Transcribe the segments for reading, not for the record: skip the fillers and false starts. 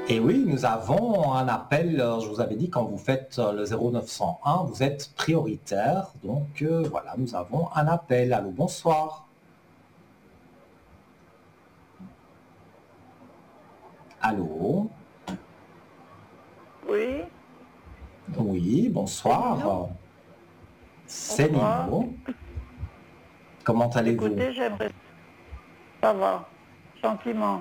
Et oui, nous avons un appel, je vous avais dit quand vous faites le 0901, vous êtes prioritaire. Donc voilà, nous avons un appel. Allô, bonsoir. Allô? Oui, Oui, c'est Nino. bonsoir. C'est Bonsoir. Nino. Comment allez-vous? Écoutez, j'aimerais... Ça va, gentiment.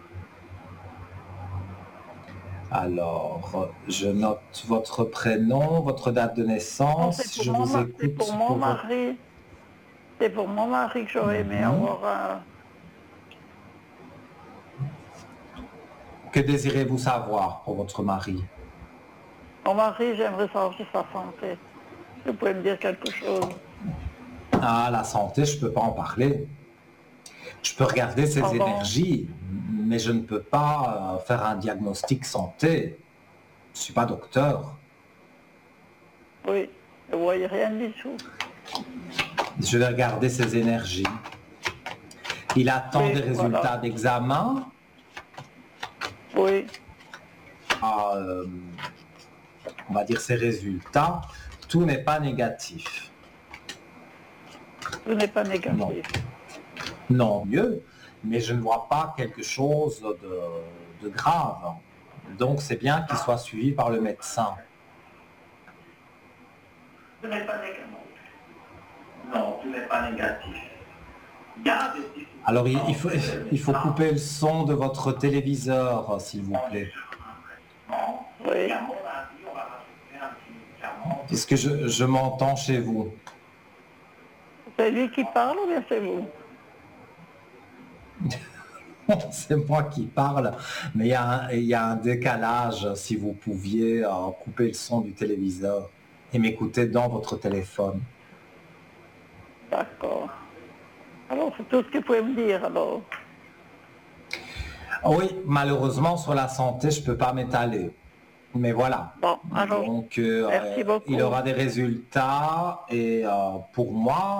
Alors, je note votre prénom, votre date de Non, naissance. Je vous c'est pour écoute mon pour votre... mari. C'est pour mon mari que j'aurais aimé Mhm. avoir un... Que désirez-vous savoir pour votre mari? Mon mari, j'aimerais savoir sur sa santé. Vous pouvez me dire quelque chose? Ah, la santé, je ne peux pas en parler. Je peux regarder ses Pardon? énergies, mais je ne peux pas faire un diagnostic santé. Je ne suis pas docteur. Oui, vous ne voyez rien du tout. Je vais regarder ses énergies. Il attend des Oui, résultats voilà. d'examen. Oui, Ah, on va dire ses résultats. Tout n'est pas négatif. tout n'est pas Non. négatif. Non, mieux, mais je ne vois pas quelque chose de grave. Donc c'est bien qu'il soit suivi par le médecin. Tout n'est pas négatif. Non, tout n'est pas négatif. Alors il faut couper le son de votre téléviseur, s'il vous plaît. Oui, Est-ce que je m'entends chez vous? c'est lui qui parle ou bien c'est vous? C'est moi qui parle, mais il y a un décalage. Si vous pouviez couper le son du téléviseur et m'écouter dans votre téléphone. D'accord. Alors, c'est tout ce que vous pouvez me dire, alors. Oui, malheureusement, sur la santé, je ne peux pas m'étaler. Mais voilà. Bon, alors, Donc, merci il beaucoup. aura des résultats et pour moi,